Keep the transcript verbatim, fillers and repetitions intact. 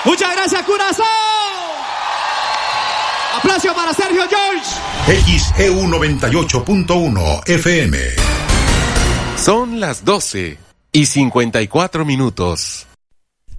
Muchas gracias, Curazao. Aplauso para Sergio George. X E U noventa y ocho punto uno F M. Son las doce y cincuenta y cuatro minutos.